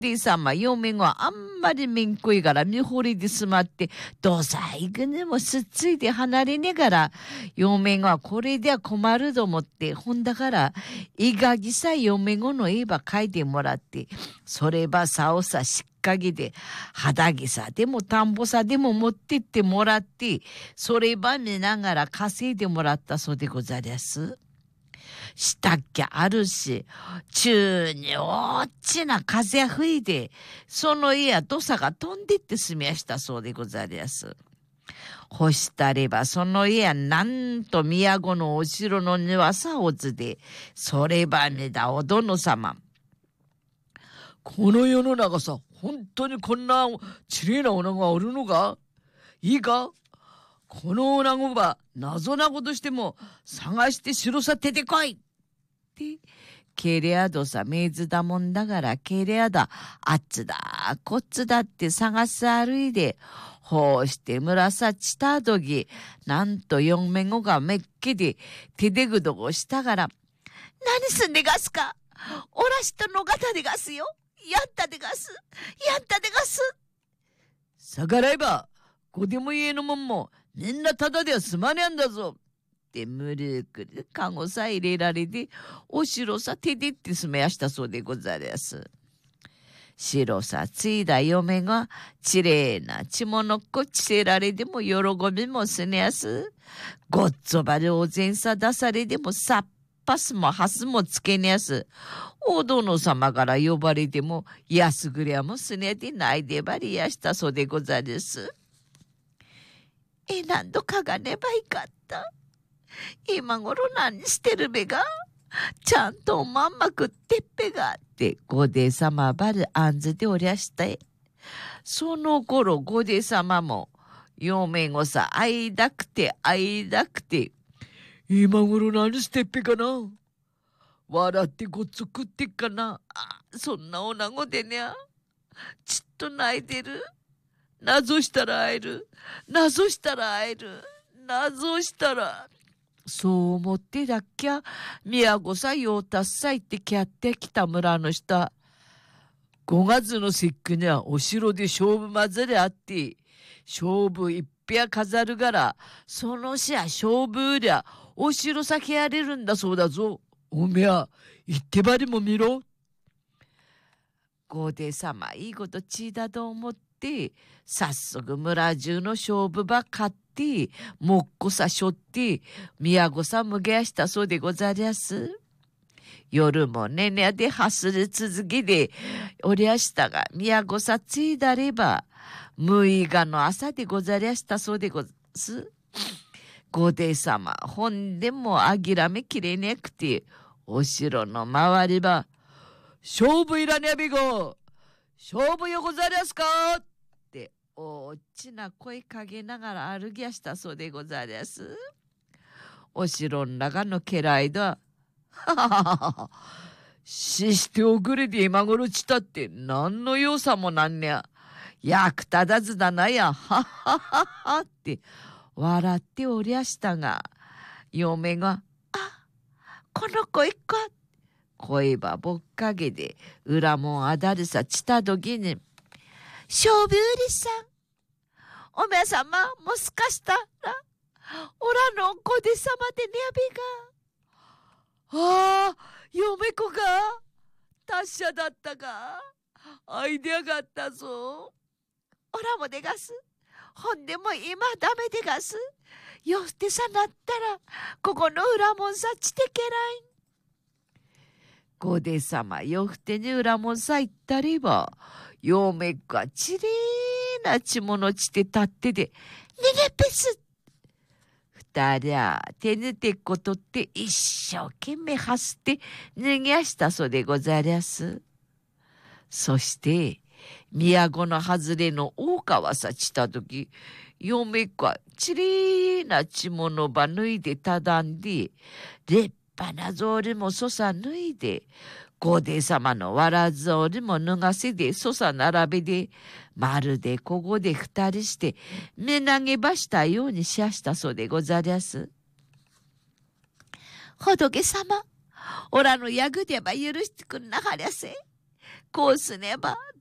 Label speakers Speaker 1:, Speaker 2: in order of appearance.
Speaker 1: でさま、嫁があんまりめんこいから見惚れでしまって、どうさいくにもすっついて離れねがら、嫁がこれでは困ると思って、ほんだから、いがぎさ嫁ごの絵ば描いてもらって、そればさおさしっかぎで、肌着さでも田んぼさでも持ってってもらって、それば見ながら稼いでもらったそうでござりゃす。したっけあるし、中に大きな風吹いて、その家や土砂が飛んでって住みやしたそうでござりやす。ほしたればその家やなんと都のお城の庭さおずで、そればめだお殿様。この世の中さ、本当にこんなちれいな女がおるのかいいかこの女子は謎なことしても探して城さ出てこいって、ケレアドさメイズだもんだからケレアだ、あっつだこっちだって探す歩いで、ほうして村さちたどぎ、なんと四面後がめっけで手でぐどごしたから、何すんでがすかおらしとのがたでがすよ、やったでがす、やったでがす。逆らえば、こでも家のもんも、みんなただでは済まねえんだぞ。ってむるくるかごさ入れられて、お城さ手でって住めやしたそうでございます。城さついだ嫁が、ちれいな血ものっこ着せられでも喜びもすねやす。ごっつばでお膳さ出されでもさっぱすもはすもつけねやす。お殿様から呼ばれても、安ぐりゃもすねてないでばりやしたそうでございます。何度かがねばいかった。今頃何してるべが、ちゃんとおまんま食ってっぺがってごで様ばる案ずておりゃしたい。その頃ごで様も嫁ごさ会いたくて会いたくて、今頃何してっぺかな、笑ってごっつ食ってっかな、そんな女子でにゃ、ちっと泣いてる。謎したら会える。謎したら会える。謎したら。そう思ってだっきゃ、宮子さようたっさいってきゃってきた村の人。5月の節句にはお城で勝負まずれあって、勝負一平飾るがら、そのしゃ勝負りゃ、お城先やれるんだそうだぞ。おめや、行ってばりも見ろ。ごで様いいことちいだと思って、早速村中の勝負場買って、もっこさしょって、宮子さむげやしたそうでござりやす。夜もねねやで走り続けでおりやしたが、宮子さついだれば、6日の朝でござりやしたそうでござす。ごで様、ほんでも諦めきれねくて、お城の周りば、勝負いらねやびご、勝負よござりやすかっておっちな声かけながら歩きやしたそうでござりやす。お城の中の家来だ。はははは。死しておくれで今頃ちたって何の用さもなんねや。役立たずだなや。ははははって笑っておりやしたが、嫁が、この子一個声ばぼっかげで裏もんあだるさちたどぎに、勝負売りさん、おめさまもしかしたらおらの子でさまでねやべが、嫁子が達者だったが、アイデアがあったぞ。おらもでがす。ほんでも今ダメでがす。よってさなったらここの裏もんさちてけらいん。ごで様よふてに裏もんさ行ったれば、嫁がちれーなちものちて立ってで、逃げっぺす。二人は手ぬてっことって一生懸命走って逃げやしたそうでござりゃす。そして、都の外れの大川さちたとき、嫁がちれーなちものば脱いでただんで、立派な草履もそさ脱いで、ごで様のわらず草履も脱がせでそさ並べで、まるでここで二人して目投げばしたようにしやしたそうでござりゃす。仏様、おらのやぐでば許してくんなはりゃせ。 こうすねば